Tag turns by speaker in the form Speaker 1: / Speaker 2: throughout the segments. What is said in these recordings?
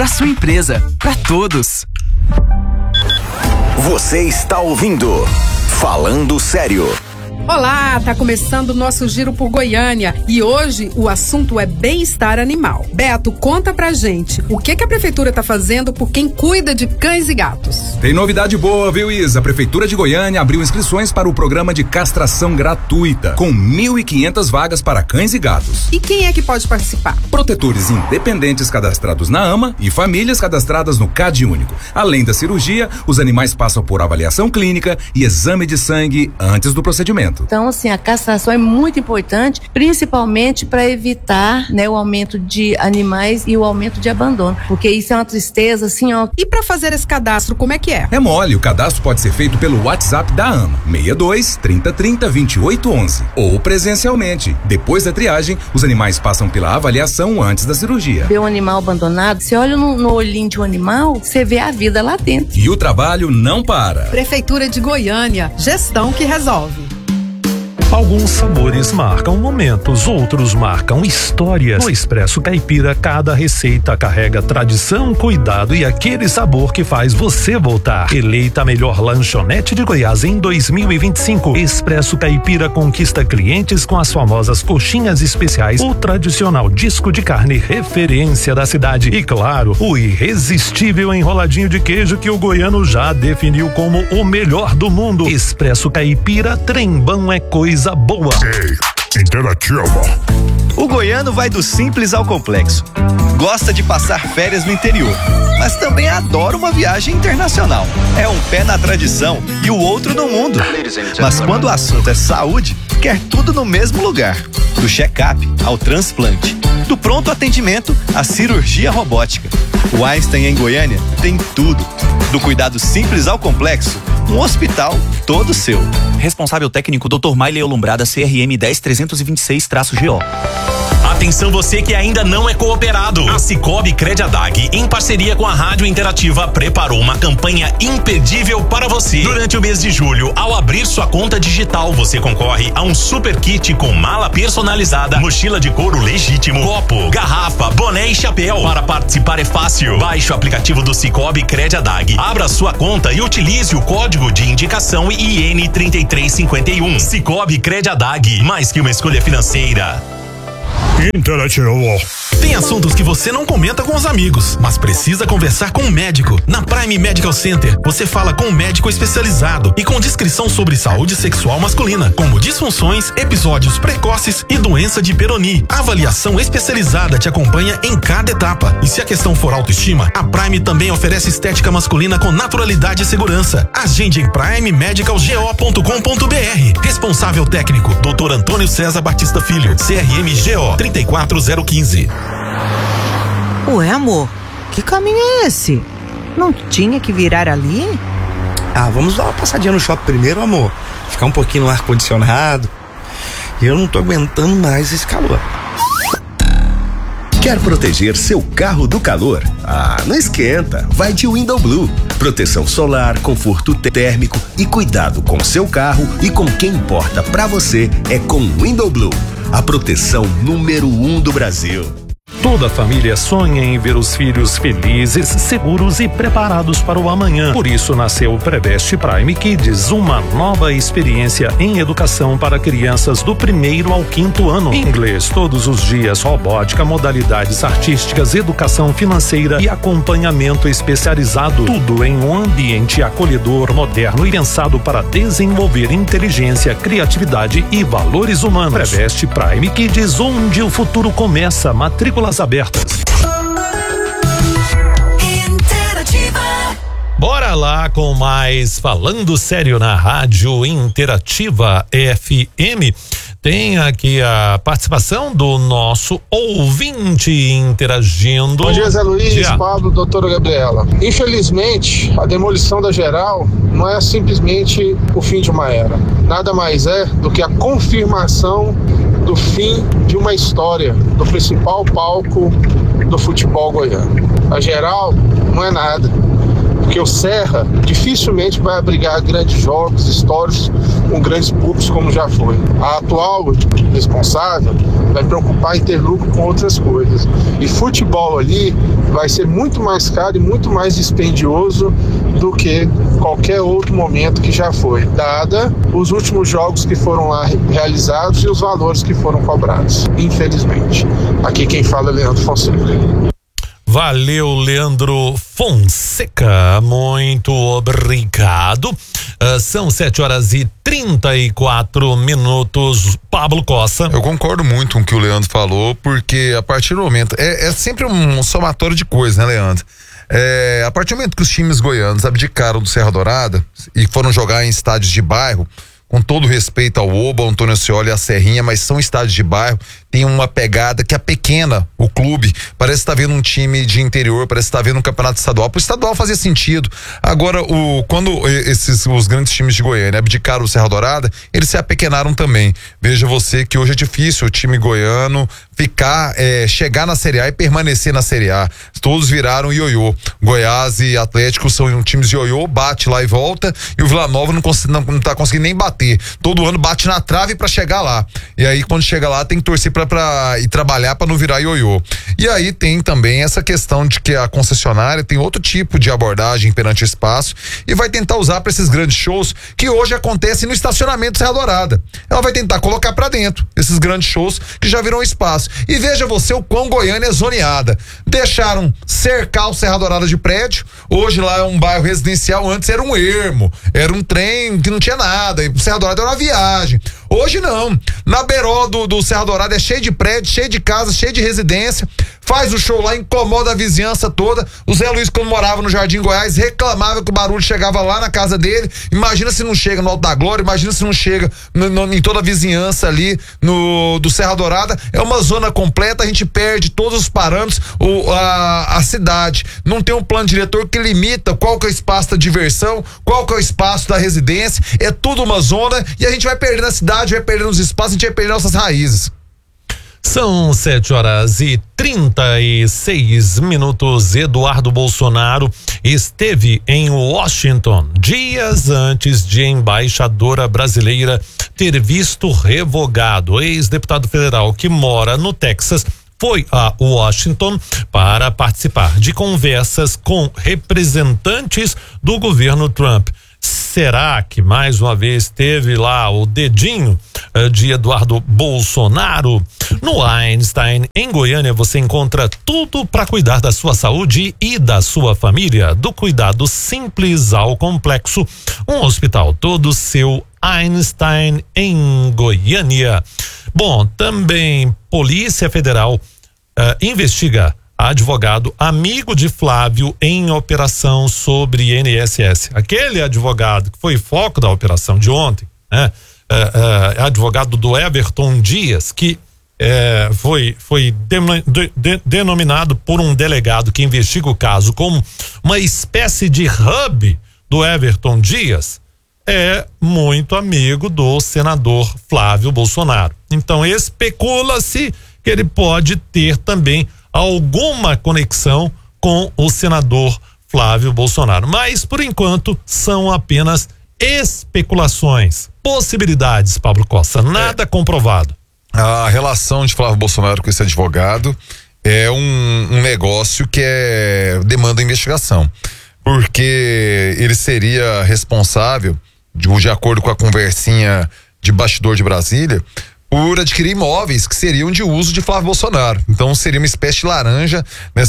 Speaker 1: pra sua empresa, pra todos.
Speaker 2: Você está ouvindo Falando Sério.
Speaker 3: Olá, tá começando o nosso giro por Goiânia e hoje o assunto é bem-estar animal. Beto, conta pra gente, o que a prefeitura tá fazendo por quem cuida de cães e gatos?
Speaker 4: Tem novidade boa, viu, Isa? A prefeitura de Goiânia abriu inscrições para o programa de castração gratuita, com 1.500 vagas para cães e gatos.
Speaker 3: E quem é que pode participar?
Speaker 4: Protetores independentes cadastrados na AMA e famílias cadastradas no CAD Único. Além da cirurgia, os animais passam por avaliação clínica e exame de sangue antes do procedimento.
Speaker 5: Então, assim, a castração é muito importante, principalmente para evitar, né, o aumento de animais e o aumento de abandono, porque isso é uma tristeza, assim, ó.
Speaker 3: E para fazer esse cadastro, como é que é?
Speaker 4: É mole, o cadastro pode ser feito pelo WhatsApp da AMA, 62 3030 2811, ou presencialmente. Depois da triagem, os animais passam pela avaliação antes da cirurgia.
Speaker 5: Ver um animal abandonado, você olha no olhinho de um animal, você vê a vida lá dentro.
Speaker 4: E o trabalho não para.
Speaker 3: Prefeitura de Goiânia, gestão que resolve.
Speaker 6: Alguns sabores marcam momentos, outros marcam histórias. No Expresso Caipira, cada receita carrega tradição, cuidado e aquele sabor que faz você voltar. Eleita a melhor lanchonete de Goiás em 2025, Expresso Caipira conquista clientes com as famosas coxinhas especiais, o tradicional disco de carne referência da cidade e, claro, o irresistível enroladinho de queijo que o goiano já definiu como o melhor do mundo. Expresso Caipira, trembão é coisa boa.
Speaker 7: Ei, interativa.
Speaker 8: O goiano vai do simples ao complexo. Gosta de passar férias no interior, mas também adora uma viagem internacional. É um pé na tradição e o outro no mundo. Mas quando o assunto é saúde, quer tudo no mesmo lugar. Do check-up ao transplante, do pronto atendimento à cirurgia robótica. O Einstein em Goiânia tem tudo. Do cuidado simples ao complexo, um hospital todo seu.
Speaker 9: Responsável técnico Dr. Maile Olumbrada, CRM 10326-GO.
Speaker 10: Atenção você que ainda não é cooperado. A Cicobi Crediadag, em parceria com a Rádio Interativa, preparou uma campanha imperdível para você. Durante o mês de julho, ao abrir sua conta digital, você concorre a um super kit com mala personalizada, mochila de couro legítimo, copo, garrafa, boné e chapéu. Para participar é fácil. Baixe o aplicativo do Cicobi Crediadag, abra sua conta e utilize o código de indicação IN3351. Cicobi Crediadag, mais que uma escolha financeira.
Speaker 7: Interativo.
Speaker 10: Tem assuntos que você não comenta com os amigos, mas precisa conversar com um médico. Na Prime Medical Center, você fala com um médico especializado e com descrição sobre saúde sexual masculina, como disfunções, episódios precoces e doença de Peyronie. A avaliação especializada te acompanha em cada etapa. E se a questão for autoestima, a Prime também oferece estética masculina com naturalidade e segurança. Agende em primemedicalgo.com.br. Responsável técnico, Dr. Antônio César Batista Filho, CRM-GO 34015.
Speaker 11: Ué, amor, que caminho é esse? Não tinha que virar ali?
Speaker 12: Vamos dar uma passadinha no shopping primeiro, amor. Ficar um pouquinho no ar-condicionado. Eu não tô aguentando mais esse calor.
Speaker 2: Quer proteger seu carro do calor? Não esquenta, vai de Window Blue. Proteção solar, conforto térmico e cuidado com seu carro e com quem importa pra você é com Window Blue, a proteção número 1 do Brasil.
Speaker 6: Toda família sonha em ver os filhos felizes, seguros e preparados para o amanhã. Por isso nasceu o Preveste Prime Kids, uma nova experiência em educação para crianças do 1º ao 5º ano. Inglês todos os dias, robótica, modalidades artísticas, educação financeira e acompanhamento especializado. Tudo em um ambiente acolhedor, moderno e pensado para desenvolver inteligência, criatividade e valores humanos. Preveste Prime Kids, onde o futuro começa. Matrículas abertas. Bora lá com mais Falando Sério na Rádio Interativa FM. Tem aqui a participação do nosso ouvinte interagindo.
Speaker 13: Bom dia, Zé Luiz, Pablo, doutora Gabriela. Infelizmente, a demolição da Geral não é simplesmente o fim de uma era. Nada mais é do que a confirmação do fim de uma história, do principal palco do futebol goiano. A Geral não é nada. porque o Serra dificilmente vai abrigar grandes jogos históricos com grandes públicos como já foi. A atual responsável vai preocupar em ter lucro com outras coisas. E futebol ali vai ser muito mais caro e muito mais dispendioso do que qualquer outro momento que já foi, dada os últimos jogos que foram lá realizados e os valores que foram cobrados, infelizmente. Aqui quem fala é Leandro Fonseca.
Speaker 6: Valeu, Leandro Fonseca, muito obrigado. São 7h34. Pablo Costa.
Speaker 14: Eu concordo muito com o que o Leandro falou, porque a partir do momento, é sempre um somatório de coisas, né, Leandro? A partir do momento que os times goianos abdicaram do Serra Dourada e foram jogar em estádios de bairro, com todo respeito ao Oba, ao Antônio Ascioli e à Serrinha, mas são estádios de bairro, tem uma pegada que apequena o clube, parece que tá vendo um time de interior, parece que tá vendo um campeonato estadual. Pro estadual fazia sentido. Agora, quando os grandes times de Goiânia abdicaram o Serra Dourada, eles se apequenaram também. Veja você que hoje é difícil o time goiano chegar na Série A e permanecer na Série A. Todos viraram ioiô. Goiás e Atlético são times de ioiô, bate lá e volta, e o Vila Nova não tá conseguindo nem bater. Todo ano bate na trave pra chegar lá. E aí, quando chega lá, tem que torcer e trabalhar para não virar ioiô. E aí tem também essa questão de que a concessionária tem outro tipo de abordagem perante o espaço e vai tentar usar para esses grandes shows que hoje acontecem no estacionamento Serra Dourada. Ela vai tentar colocar para dentro esses grandes shows que já viram espaço. E veja você o quão Goiânia é zoneada. Deixaram cercar o Serra Dourada de prédio. Hoje lá é um bairro residencial, antes era um ermo, era um trem que não tinha nada, e o Serra Dourada era uma viagem. Hoje não. Na beiró do Serra Dourada é cheio de prédio, cheio de casa, cheio de residência. Faz o show lá, incomoda a vizinhança toda. O Zé Luiz, quando morava no Jardim Goiás, reclamava que o barulho chegava lá na casa dele. Imagina se não chega no Alto da Glória, imagina se não chega em toda a vizinhança ali do Serra Dourada. É uma zona completa, a gente perde todos os parâmetros. A cidade não tem um plano diretor que limita qual que é o espaço da diversão, qual que é o espaço da residência. É tudo uma zona e a gente vai perdendo a cidade, vai perdendo os espaços, a gente vai perdendo nossas raízes.
Speaker 6: São 7h36. Eduardo Bolsonaro esteve em Washington dias antes de a embaixadora brasileira ter visto revogado. O ex-deputado federal que mora no Texas foi a Washington para participar de conversas com representantes do governo Trump. Será que mais uma vez teve lá o dedinho de Eduardo Bolsonaro? No Einstein, em Goiânia, você encontra tudo para cuidar da sua saúde e da sua família, do cuidado simples ao complexo. Um hospital todo seu, Einstein, em Goiânia. Bom, também Polícia Federal investiga advogado amigo de Flávio em operação sobre INSS. Aquele advogado que foi foco da operação de ontem, né? Advogado do Everton Dias, que foi denominado por um delegado que investiga o caso como uma espécie de hub do Everton Dias, é muito amigo do senador Flávio Bolsonaro. Então especula-se que ele pode ter também alguma conexão com o senador Flávio Bolsonaro. Mas, por enquanto, são apenas especulações, possibilidades, Pablo Costa, nada comprovado.
Speaker 14: A relação de Flávio Bolsonaro com esse advogado é um negócio que demanda investigação, porque ele seria responsável, de acordo com a conversinha de bastidor de Brasília, por adquirir imóveis que seriam de uso de Flávio Bolsonaro. Então seria uma espécie de laranja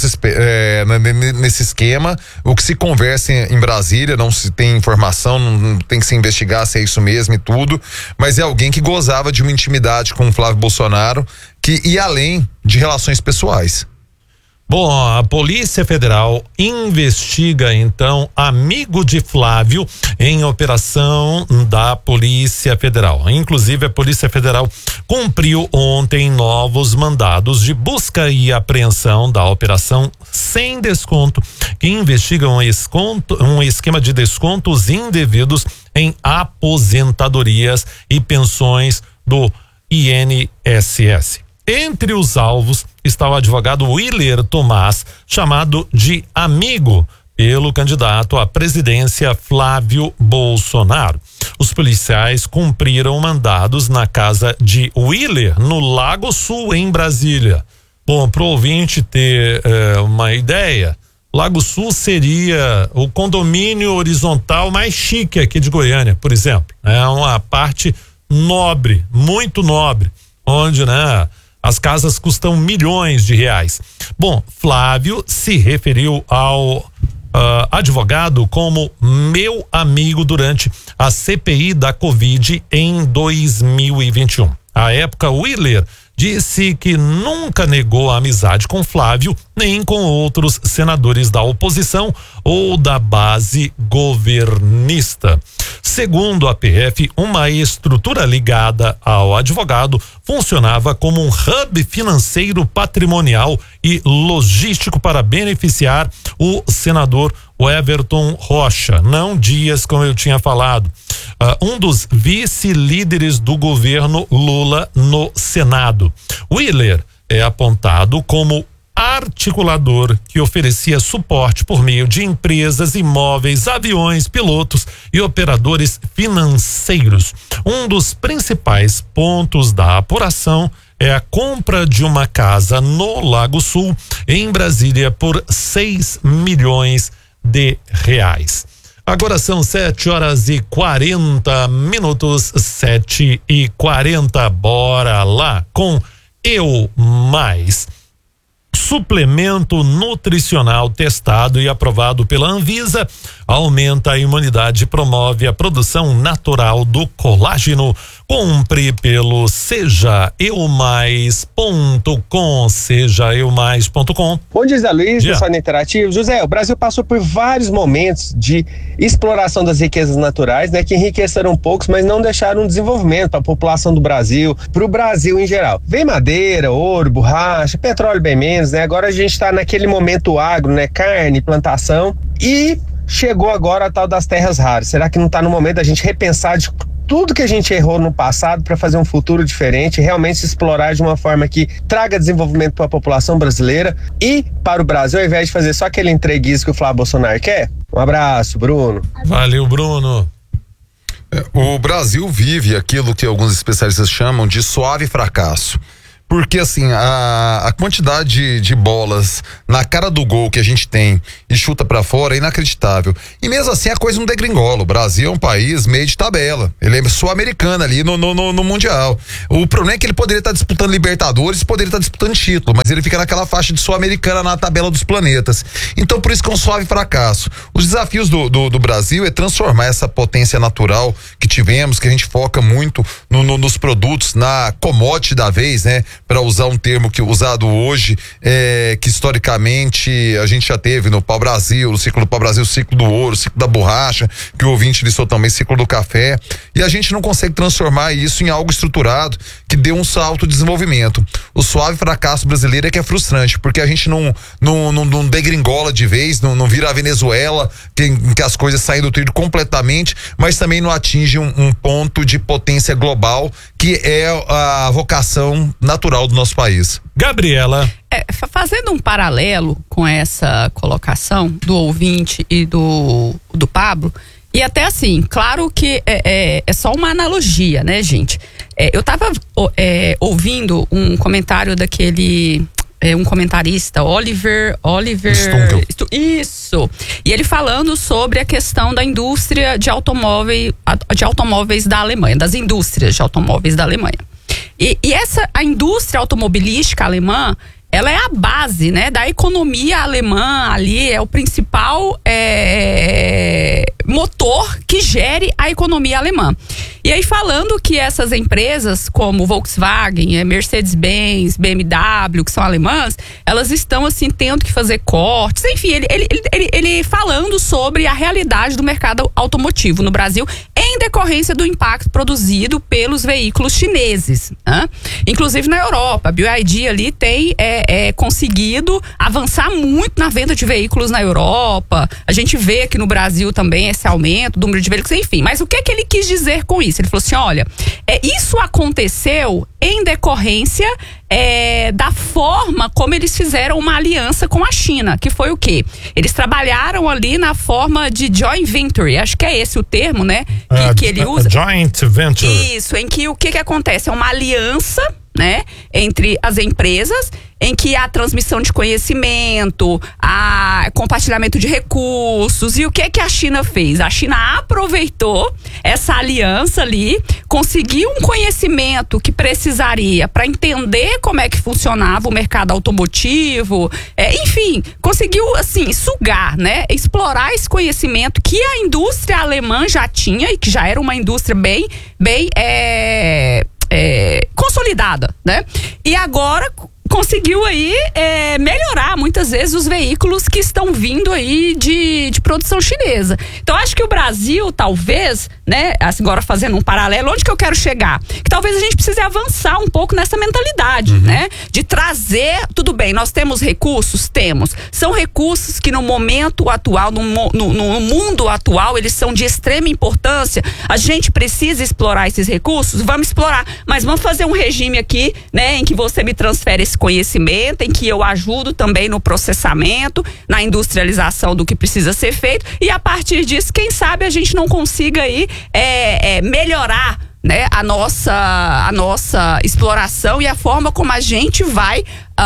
Speaker 14: nesse esquema. O que se conversa em Brasília, não se tem informação, não tem que se investigar se é isso mesmo e tudo, mas é alguém que gozava de uma intimidade com o Flávio Bolsonaro que ia além de relações pessoais.
Speaker 6: Bom, a Polícia Federal investiga então amigo de Flávio em operação da Polícia Federal. Inclusive, a Polícia Federal cumpriu ontem novos mandados de busca e apreensão da operação Sem Desconto, que investiga um esquema de descontos indevidos em aposentadorias e pensões do INSS. Entre os alvos está o advogado Willer Tomás, chamado de amigo pelo candidato à presidência Flávio Bolsonaro. Os policiais cumpriram mandados na casa de Willer, no Lago Sul, em Brasília. Bom, para o ouvinte ter uma ideia, Lago Sul seria o condomínio horizontal mais chique aqui de Goiânia, por exemplo. É uma parte nobre, muito nobre, onde, né, as casas custam milhões de reais. Bom, Flávio se referiu ao advogado como meu amigo durante a CPI da Covid em 2021. À época, Willer disse que nunca negou a amizade com Flávio, nem com outros senadores da oposição ou da base governista. Segundo a PF, uma estrutura ligada ao advogado funcionava como um hub financeiro, patrimonial e logístico para beneficiar o senador Everton Rocha, não Dias, como eu tinha falado, um dos vice-líderes do governo Lula no Senado. Willer é apontado como articulador que oferecia suporte por meio de empresas, imóveis, aviões, pilotos e operadores financeiros. Um dos principais pontos da apuração é a compra de uma casa no Lago Sul, em Brasília, por 6 milhões de reais. Agora são 7h40, 7h40. Bora lá com Eu Mais. Suplemento nutricional testado e aprovado pela Anvisa aumenta a imunidade e promove a produção natural do colágeno. Compre pelo sejaeumais.com, sejaeumais.com.
Speaker 15: Bom dia, Zé Luiz, do Sônia Interativo. José, o Brasil passou por vários momentos de exploração das riquezas naturais, né, que enriqueceram poucos, mas não deixaram um desenvolvimento para a população do Brasil, para o Brasil em geral. Vem madeira, ouro, borracha, petróleo bem menos, né? Agora a gente está naquele momento agro, né? Carne, plantação, e chegou agora a tal das terras raras. Será que não está no momento da gente repensar de tudo que a gente errou no passado para fazer um futuro diferente, realmente se explorar de uma forma que traga desenvolvimento para a população brasileira e para o Brasil, ao invés de fazer só aquele entreguismo que o Flávio Bolsonaro quer? Um abraço, Bruno.
Speaker 6: Valeu, Bruno.
Speaker 14: O Brasil vive aquilo que alguns especialistas chamam de suave fracasso. Porque assim, a quantidade de bolas na cara do gol que a gente tem e chuta pra fora é inacreditável. E mesmo assim a coisa não degringola. O Brasil é um país meio de tabela. Ele é sul-americano ali no Mundial. O problema é que ele poderia estar disputando Libertadores, poderia estar disputando título, mas ele fica naquela faixa de sul-americana na tabela dos planetas. Então por isso que é um suave fracasso. Os desafios do Brasil é transformar essa potência natural que tivemos, que a gente foca muito nos produtos, na commodity da vez, né? Para usar um termo que usado hoje, que historicamente a gente já teve no pau-brasil, o ciclo do pau-brasil, o ciclo do ouro, o ciclo da borracha, que o ouvinte listou também, ciclo do café, e a gente não consegue transformar isso em algo estruturado que dê um salto de desenvolvimento. O suave fracasso brasileiro é que é frustrante, porque a gente não degringola de vez, não vira a Venezuela, em que as coisas saem do trilho completamente, mas também não atinge um ponto de potência global, que é a vocação natural do nosso país.
Speaker 6: Gabriela.
Speaker 16: Fazendo um paralelo com essa colocação do ouvinte e do Pablo, e até assim, claro que é só uma analogia, né, gente? Eu tava ouvindo um comentário daquele... um comentarista, Oliver isso, e ele falando sobre a questão da indústria de automóveis da Alemanha, das indústrias de automóveis da Alemanha. E a indústria automobilística alemã, ela é a base, né, da economia alemã ali, é o principal motor que gere a economia alemã. E aí falando que essas empresas como Volkswagen, Mercedes-Benz, BMW, que são alemãs, elas estão assim tendo que fazer cortes, enfim, ele falando sobre a realidade do mercado automotivo no Brasil em decorrência do impacto produzido pelos veículos chineses, né? Inclusive na Europa, a BYD ali tem conseguido avançar muito na venda de veículos na Europa. A gente vê aqui no Brasil também esse aumento do número de veículos, enfim. Mas o que ele quis dizer com isso? Ele falou assim, olha, isso aconteceu em decorrência da forma como eles fizeram uma aliança com a China, que foi o quê? Eles trabalharam ali na forma de joint venture, acho que é esse o termo, né? Que ele usa.
Speaker 6: Joint venture.
Speaker 16: Isso, em que o que acontece? É uma aliança, né, entre as empresas, em que há transmissão de conhecimento, há compartilhamento de recursos. E o que a China fez? A China aproveitou essa aliança ali, conseguiu um conhecimento que precisaria para entender como é que funcionava o mercado automotivo, enfim, conseguiu assim sugar, né, explorar esse conhecimento que a indústria alemã já tinha e que já era uma indústria bem consolidada, né? E agora conseguiu aí melhorar muitas vezes os veículos que estão vindo aí de produção chinesa. Então acho que o Brasil talvez, né, assim, agora fazendo um paralelo, onde que eu quero chegar? Que talvez a gente precise avançar um pouco nessa mentalidade, né? De trazer, tudo bem, nós temos recursos? Temos. São recursos que no momento atual, no mundo atual, eles são de extrema importância. A gente precisa explorar esses recursos? Vamos explorar, mas vamos fazer um regime aqui, né, em que você me transfere esse conhecimento, em que eu ajudo também no processamento, na industrialização do que precisa ser feito, e a partir disso, quem sabe a gente não consiga aí melhorar, né, a nossa exploração e a forma como a gente vai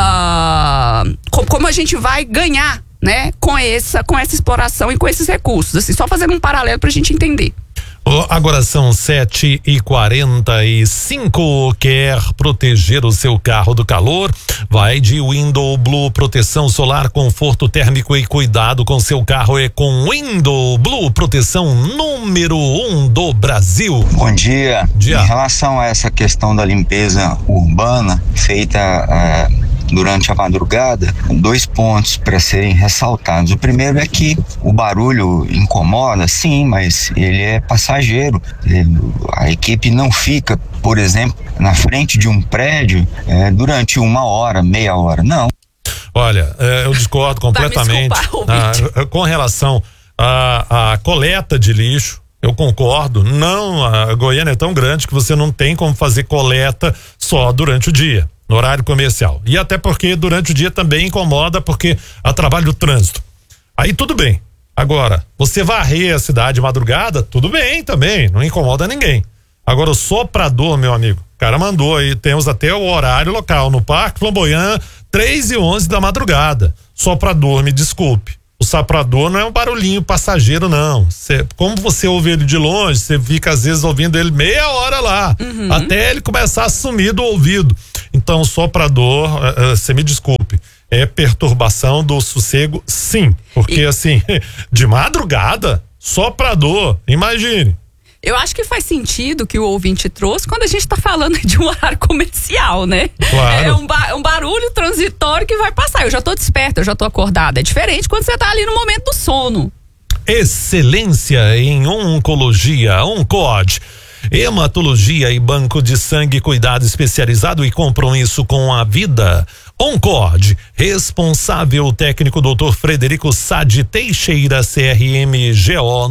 Speaker 16: ganhar, né, com essa exploração e com esses recursos, assim, só fazendo um paralelo pra gente entender.
Speaker 6: Agora são 7h45. Quer proteger o seu carro do calor? Vai de Window Blue, proteção solar, conforto térmico e cuidado com seu carro é com Window Blue, proteção número 1 do Brasil.
Speaker 17: Bom dia. Em relação a essa questão da limpeza urbana feita durante a madrugada, 2 pontos para serem ressaltados. O primeiro é que o barulho incomoda, sim, mas ele é passageiro. A equipe não fica, por exemplo, na frente de um prédio durante 1 hora, meia hora, não.
Speaker 6: Olha, eu discordo completamente com relação à coleta de lixo. Eu concordo, não, a Goiânia é tão grande que você não tem como fazer coleta só durante o dia, no horário comercial. E até porque durante o dia também incomoda, porque atrapalha o trânsito. Aí tudo bem. Agora, você varrer a cidade de madrugada, tudo bem também, não incomoda ninguém. Agora o soprador, meu amigo, o cara mandou aí, temos até o horário local no Parque Flamboyant, 3h11 da madrugada. Soprador, me desculpe. O soprador não é um barulhinho passageiro, não. Como você ouve ele de longe, você fica às vezes ouvindo ele meia hora lá, até ele começar a sumir do ouvido. Então, soprador, você me desculpe, é perturbação do sossego, sim. Porque assim, de madrugada, soprador, imagine.
Speaker 16: Eu acho que faz sentido que o ouvinte trouxe quando a gente está falando de um horário comercial, né?
Speaker 6: Claro.
Speaker 16: É um barulho transitório que vai passar. Eu já tô desperta, eu já tô acordada. É diferente quando você tá ali no momento do sono.
Speaker 6: Excelência em oncologia, Oncod. Hematologia e banco de sangue, cuidado especializado e compromisso com a vida. Oncod, responsável técnico Dr. Frederico Sade Teixeira, CRMGO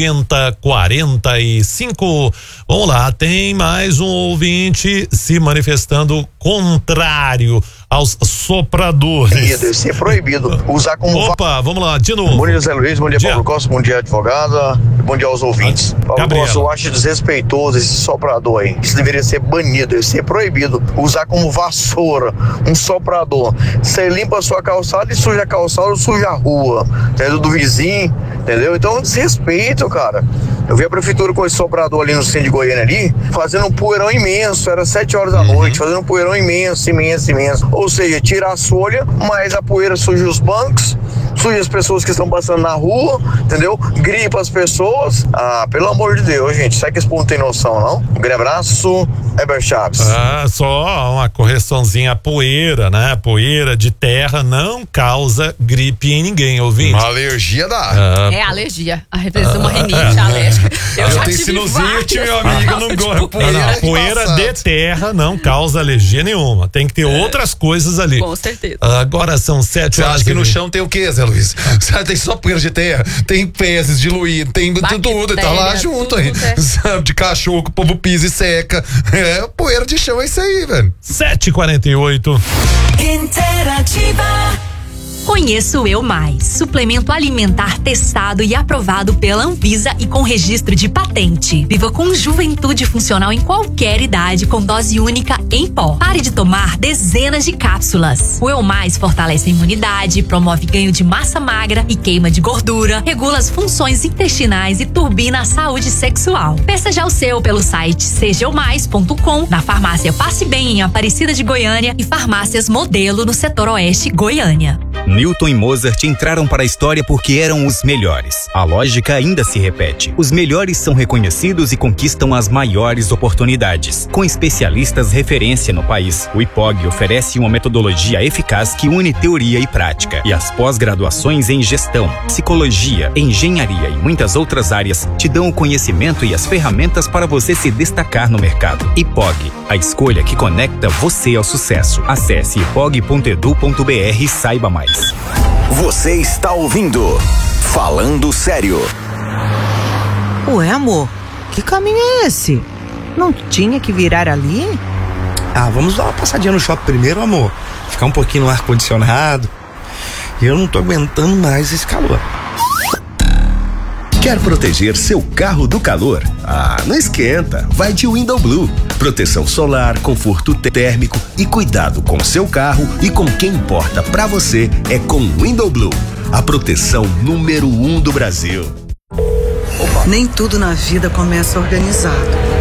Speaker 6: 9045. Vamos lá, tem mais um ouvinte se manifestando contrário aos sopradores.
Speaker 18: Deve ser proibido usar como...
Speaker 6: Opa, vamos lá, de novo.
Speaker 18: Bom dia, Zé Luiz, bom dia, Paulo Costa, bom dia, advogada, bom dia aos ouvintes. Paulo Costa, eu acho desrespeitoso esse soprador aí. Isso deveria ser banido, deve ser proibido. Usar como vassoura um soprador. Você limpa a sua calçada e suja a calçada ou suja a rua, entendeu? Do vizinho, entendeu? Então, desrespeito, cara. Eu vi a prefeitura com esse soprador ali no centro de Goiânia ali, fazendo um poeirão imenso, era 7 horas da noite, fazendo um poeirão imenso. Ou seja, tira as folhas, mas a poeira suja os bancos, suja as pessoas que estão passando na rua, entendeu? Gripa as pessoas. Ah, pelo amor de Deus, gente, será que esse povo não tem noção, não? Um grande abraço, Heber Chaves.
Speaker 6: Só uma correçãozinha, a poeira, né? A poeira de terra não causa gripe em ninguém, ouvinte.
Speaker 14: Uma alergia dá.
Speaker 16: É alergia, a representação uma rinite alérgica.
Speaker 14: Eu tenho sinusite, meu amigo, não gosto.
Speaker 6: Poeira de terra não causa alergia nenhuma, tem que ter outras coisas ali.
Speaker 16: Com certeza.
Speaker 6: Agora são 7 horas.
Speaker 14: Você acha que no chão tem o quê? teia, Zé Luiz. Tem só poeira de teia, tem fezes diluído, tem tudo, tá lá junto aí. Sabe, de cachorro que o povo pisa e seca. É, poeira de chão é isso aí, velho.
Speaker 6: 7h48.
Speaker 19: Interativa. Conheço o Eu Mais, suplemento alimentar testado e aprovado pela Anvisa e com registro de patente. Viva com juventude funcional em qualquer idade, com dose única em pó. Pare de tomar dezenas de cápsulas. O Eu Mais fortalece a imunidade, promove ganho de massa magra e queima de gordura, regula as funções intestinais e turbina a saúde sexual. Peça já o seu pelo site sejaeumais.com, na farmácia Passe Bem em Aparecida de Goiânia e farmácias Modelo no setor oeste Goiânia.
Speaker 20: Newton e Mozart entraram para a história porque eram os melhores. A lógica ainda se repete. Os melhores são reconhecidos e conquistam as maiores oportunidades. Com especialistas referência no país, o IPOG oferece uma metodologia eficaz que une teoria e prática. E as pós-graduações em gestão, psicologia, engenharia e muitas outras áreas te dão o conhecimento e as ferramentas para você se destacar no mercado. IPOG, a escolha que conecta você ao sucesso. Acesse ipog.edu.br e saiba mais.
Speaker 2: Você está ouvindo Falando Sério.
Speaker 11: Ué, amor, que caminho é esse? Não tinha que virar ali?
Speaker 12: Ah, vamos dar uma passadinha no shopping primeiro, amor. Ficar um pouquinho no ar-condicionado. E eu não tô aguentando mais esse calor.
Speaker 2: Quer proteger seu carro do calor? Ah, não esquenta, vai de Window Blue. Proteção solar, conforto térmico e cuidado com seu carro e com quem importa pra você é com Window Blue, a proteção número 1 do Brasil.
Speaker 21: Nem tudo na vida começa organizado.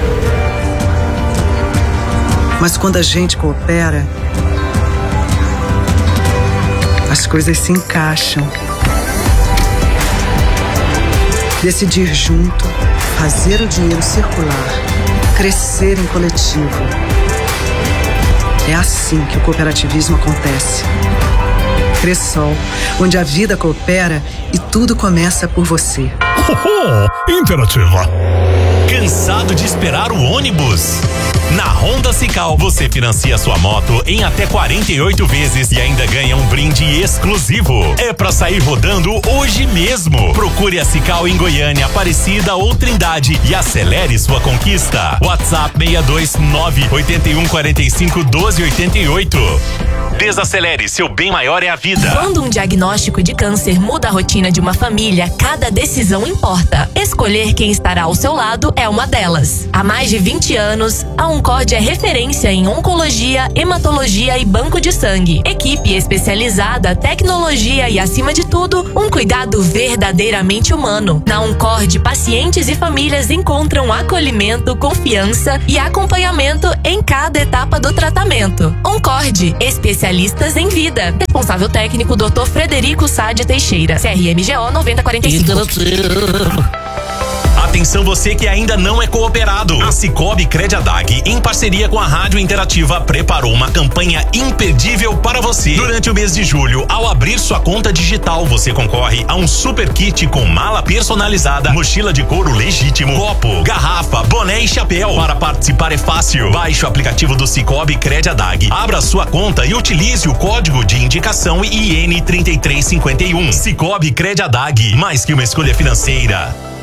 Speaker 21: Mas quando a gente coopera, as coisas se encaixam. Decidir junto, fazer o dinheiro circular, crescer em coletivo. É assim que o cooperativismo acontece. Cressol, onde a vida coopera e tudo começa por você.
Speaker 10: Interativa. Cansado de esperar o ônibus? Na Honda Cical, você financia sua moto em até 48 vezes e ainda ganha um brinde exclusivo. É pra sair rodando hoje mesmo. Procure a Cical em Goiânia, Aparecida ou Trindade e acelere sua conquista. WhatsApp 629-8145-1288. Desacelere, seu bem maior é a vida.
Speaker 19: Quando um diagnóstico de câncer muda a rotina de uma família, cada decisão importa. Escolher quem estará ao seu lado é uma delas. Há mais de 20 anos, a Oncod é referência em oncologia, hematologia e banco de sangue. Equipe especializada, tecnologia e, acima de tudo, um cuidado verdadeiramente humano. Na Oncod, pacientes e famílias encontram acolhimento, confiança e acompanhamento em cada etapa do tratamento. Oncod, especialistas em vida. Responsável técnico, Dr. Frederico Sade Teixeira, CRMGO 9045.
Speaker 10: Atenção você que ainda não é cooperado. A Cicobi Crediadag, em parceria com a Rádio Interativa, preparou uma campanha imperdível para você. Durante o mês de julho, ao abrir sua conta digital, você concorre a um super kit com mala personalizada, mochila de couro legítimo, copo, garrafa, boné e chapéu. Para participar é fácil. Baixe o aplicativo do Cicobi Crediadag, abra sua conta e utilize o código de indicação IN3351. Cicobi Crediadag, mais que uma escolha financeira.